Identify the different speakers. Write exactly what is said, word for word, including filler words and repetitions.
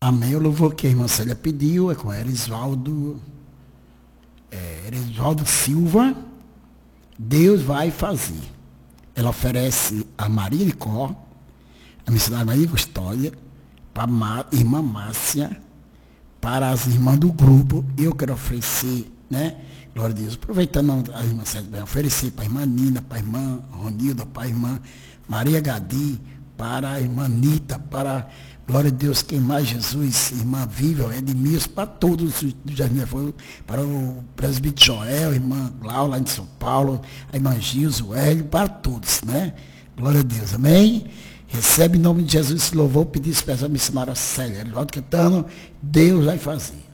Speaker 1: Amém. O louvor que a irmã Célia pediu é com Erisvaldo, é, Erisvaldo Silva. Deus vai fazer. Ela oferece a Maria de Có, a missionária Maria Custódia, para a irmã Márcia, para as irmãs do grupo. Eu quero oferecer, né? Glória a Deus. Aproveitando a irmã Célia, oferecer para a irmã Nina, para a irmã Ronilda, para a irmã Maria Gadi, para a irmã Nita, para, glória a Deus, quem mais, Jesus, irmã Viva, Edmilson, para todos os do Jardim da Flor, para o presbítero Joel, a irmã Glau, lá de São Paulo, a irmã Gilson, o Hélio, para todos, né? Glória a Deus, amém? Recebe em nome de Jesus esse louvor, pedir especial missionária Célia, Erisvaldo cantando, Deus vai fazer.